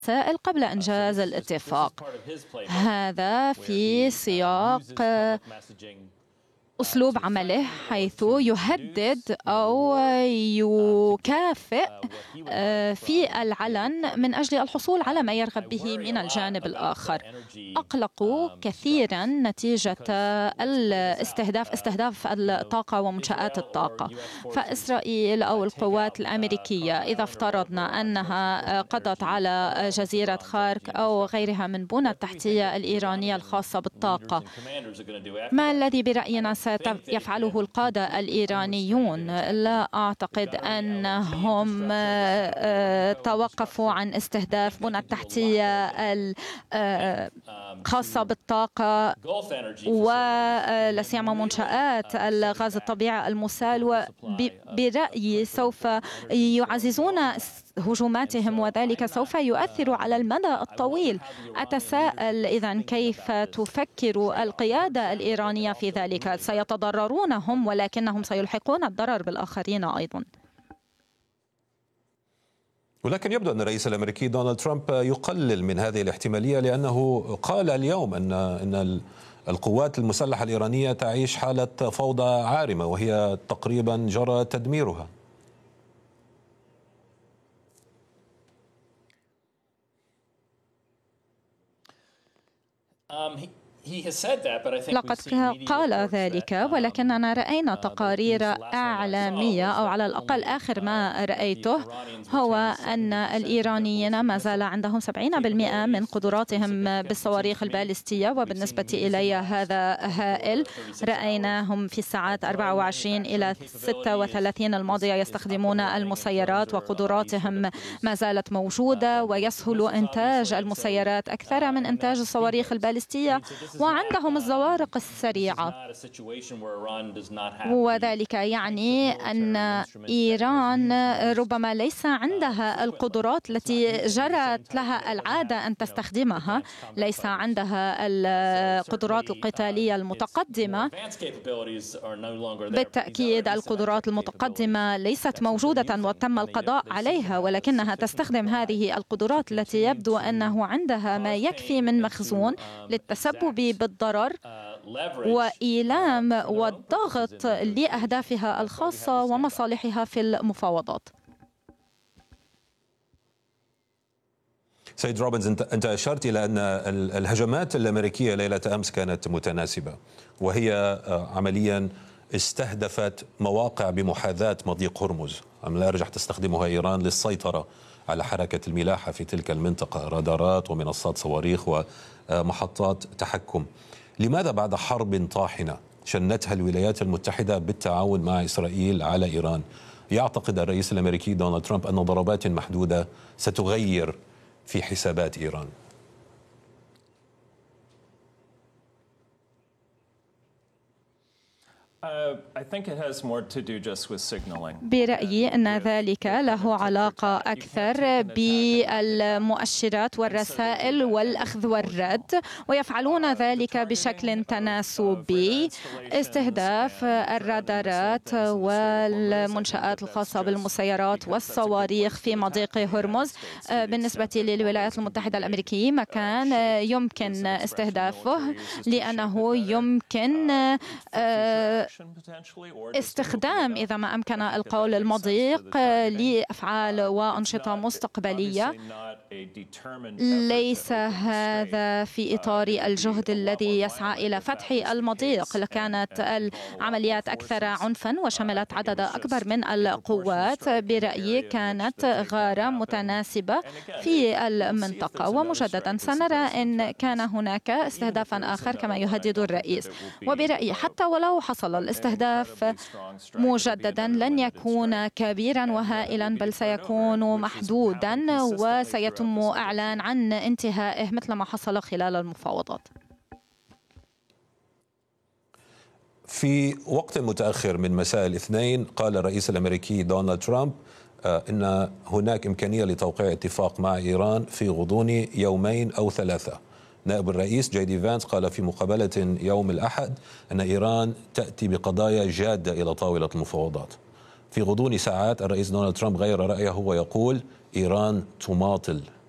الرسائل قبل إنجاز الاتفاق. هذا في سياق أسلوب عمله، حيث يهدد أو يكافئ في العلن من أجل الحصول على ما يرغب به من الجانب الآخر. أقلقوا كثيرا نتيجة استهداف الطاقة ومنشآت الطاقة. فإسرائيل أو القوات الأمريكية إذا افترضنا أنها قضت على جزيرة خارك أو غيرها من بنى التحتية الإيرانية الخاصة بالطاقة، ما الذي برأينا يفعله القادة الإيرانيون؟ لا أعتقد أنهم توقفوا عن استهداف بنى التحتية الخاصة بالطاقة ولا سيما منشآت الغاز الطبيعي المسال، وبرأيي سوف يعززون هجوماتهم وذلك سوف يؤثر على المدى الطويل. أتساءل إذن كيف تفكر القيادة الإيرانية في ذلك؟ سيتضررون هم، ولكنهم سيلحقون الضرر بالآخرين أيضا. ولكن يبدو أن الرئيس الأمريكي دونالد ترامب يقلل من هذه الاحتمالية، لأنه قال اليوم أن القوات المسلحة الإيرانية تعيش حالة فوضى عارمة، وهي تقريبا جرى تدميرها. لقد قال ذلك، ولكننا رأينا تقارير إعلامية، أو على الأقل آخر ما رأيته هو أن الإيرانيين ما زال عندهم 70% من قدراتهم بالصواريخ البالستية، وبالنسبة إلي هذا هائل. رأيناهم في الساعات 24 إلى 36 الماضية يستخدمون المسيرات، وقدراتهم ما زالت موجودة، ويسهل إنتاج المسيرات أكثر من إنتاج الصواريخ البالستية، وعندهم الزوارق السريعة. وذلك يعني أن إيران ربما ليس عندها القدرات التي جرت لها العادة أن تستخدمها، ليس عندها القدرات القتالية المتقدمة. بالتأكيد القدرات المتقدمة ليست موجودة وتم القضاء عليها، ولكنها تستخدم هذه القدرات التي يبدو أنه عندها ما يكفي من مخزون للتسبب بالضرر وإيلام والضغط لأهدافها الخاصة ومصالحها في المفاوضات. سيد روبنز، أنت أشرت إلى أن الهجمات الأمريكية ليلة أمس كانت متناسبة، وهي عمليا استهدفت مواقع بمحاذاة مضيق هرمز، عملية رجح تستخدمها إيران للسيطرة على حركة الملاحة في تلك المنطقة، رادارات ومنصات صواريخ ومحطات تحكم. لماذا بعد حرب طاحنة شنتها الولايات المتحدة بالتعاون مع إسرائيل على إيران يعتقد الرئيس الأمريكي دونالد ترامب أن ضربات محدودة ستغير في حسابات إيران؟ برأيي أن ذلك له علاقة أكثر بالمؤشرات والرسائل والأخذ والرد، ويفعلون ذلك بشكل تناسبي. استهداف الرادارات والمنشآت الخاصة بالمسيرات والصواريخ في مضيق هرمز بالنسبة للولايات المتحدة الأمريكية مكان يمكن استهدافه، لأنه يمكن استخدام إذا ما أمكن القول المضيق لأفعال وأنشطة مستقبلية. ليس هذا في إطار الجهد الذي يسعى إلى فتح المضيق، لكانت العمليات أكثر عنفا وشملت عدد أكبر من القوات. برأيي كانت غارة متناسبة في المنطقة، ومجددا سنرى إن كان هناك استهدافا آخر كما يهدد الرئيس. وبرأيي حتى ولو حصل الاستهداف مجددا لن يكون كبيرا وهائلا، بل سيكون محدودا وسيتم إعلان عن انتهائه مثل ما حصل خلال المفاوضات. في وقت متأخر من مساء الاثنين قال الرئيس الأمريكي دونالد ترامب إن هناك إمكانية لتوقيع اتفاق مع إيران في غضون يومين أو 3. نائب الرئيس جي دي فانس قال في مقابلة يوم الأحد أن إيران تأتي بقضايا جادة إلى طاولة المفاوضات. في غضون ساعات الرئيس دونالد ترامب غير رأيه ويقول إيران تماطل